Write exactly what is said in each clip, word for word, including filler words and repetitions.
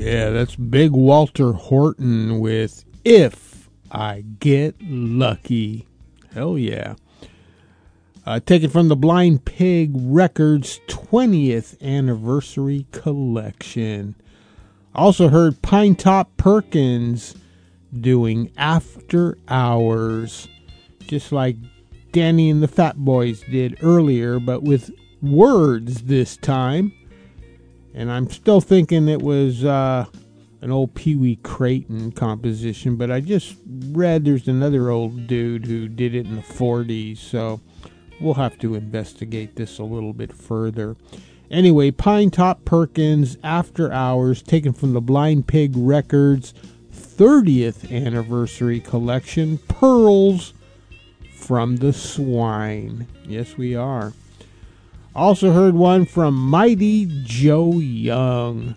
Yeah, that's Big Walter Horton with If I Get Lucky. Hell yeah. Uh, taken from the Blind Pig Records twentieth Anniversary Collection. Also heard Pinetop Perkins doing After Hours, just like Danny and the Fat Boys did earlier, but with words this time. And I'm still thinking it was uh, an old Pee Wee Creighton composition, but I just read there's another old dude who did it in the forties, so we'll have to investigate this a little bit further. Anyway, Pinetop Perkins, After Hours, taken from the Blind Pig Records thirtieth Anniversary Collection, Pearls from the Swine. Yes, we are. Also heard one from Mighty Joe Young.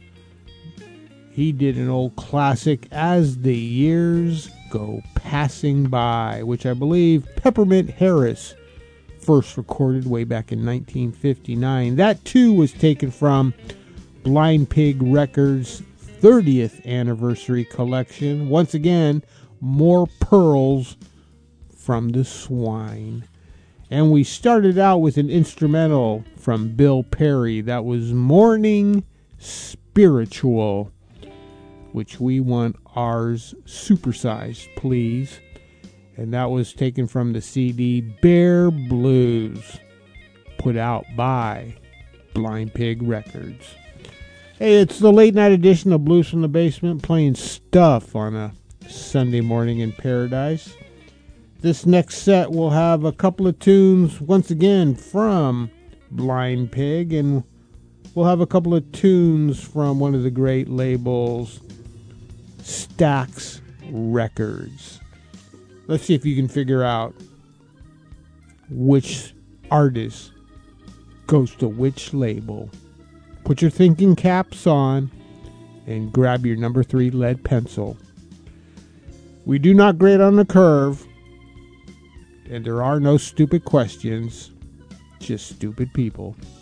He did an old classic, As the Years Go Passing By, which I believe Peppermint Harris first recorded way back in nineteen fifty-nine. That too was taken from Blind Pig Records thirtieth Anniversary Collection. Once again, more Pearls from the Swine. And we started out with an instrumental from Bill Perry. That was Morning Spiritual, which we want ours supersized, please. And that was taken from the C D Bear Blues, put out by Blind Pig Records. Hey, it's the late night edition of Blues from the Basement, playing stuff on a Sunday morning in paradise. This next set will have a couple of tunes, once again, from Blind Pig, and we'll have a couple of tunes from one of the great labels, Stax Records. Let's see if you can figure out which artist goes to which label. Put your thinking caps on and grab your number three lead pencil. We do not grade on the curve. And there are no stupid questions, just stupid people.